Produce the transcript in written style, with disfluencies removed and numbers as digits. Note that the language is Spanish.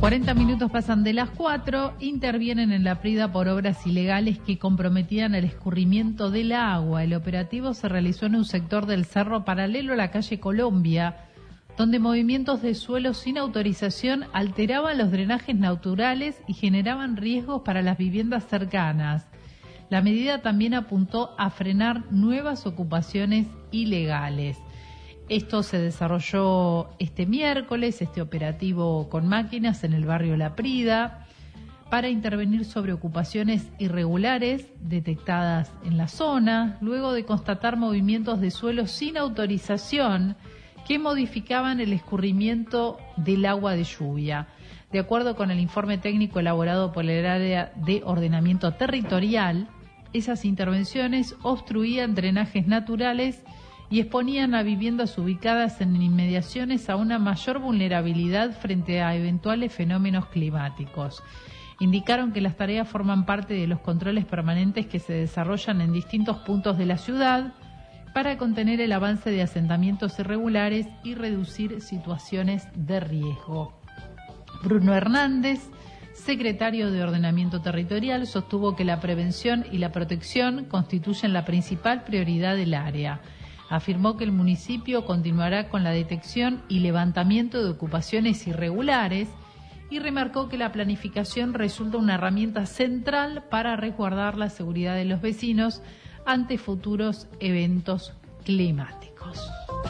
40 minutos pasan de las 4, intervienen en la Prida por obras ilegales que comprometían el escurrimiento del agua. El operativo se realizó en un sector del cerro paralelo a la calle Colombia, donde movimientos de suelo sin autorización alteraban los drenajes naturales y generaban riesgos para las viviendas cercanas. La medida también apuntó a frenar nuevas ocupaciones ilegales. Esto se desarrolló este miércoles, este operativo con máquinas en el barrio La Prida, para intervenir sobre ocupaciones irregulares detectadas en la zona, luego de constatar movimientos de suelo sin autorización que modificaban el escurrimiento del agua de lluvia. De acuerdo con el informe técnico elaborado por el área de ordenamiento territorial, esas intervenciones obstruían drenajes naturales y exponían a viviendas ubicadas en inmediaciones a una mayor vulnerabilidad frente a eventuales fenómenos climáticos. Indicaron que las tareas forman parte de los controles permanentes que se desarrollan en distintos puntos de la ciudad para contener el avance de asentamientos irregulares y reducir situaciones de riesgo. Bruno Hernández, secretario de Ordenamiento Territorial, sostuvo que la prevención y la protección constituyen la principal prioridad del área. Afirmó que el municipio continuará con la detección y levantamiento de ocupaciones irregulares y remarcó que la planificación resulta una herramienta central para resguardar la seguridad de los vecinos ante futuros eventos climáticos.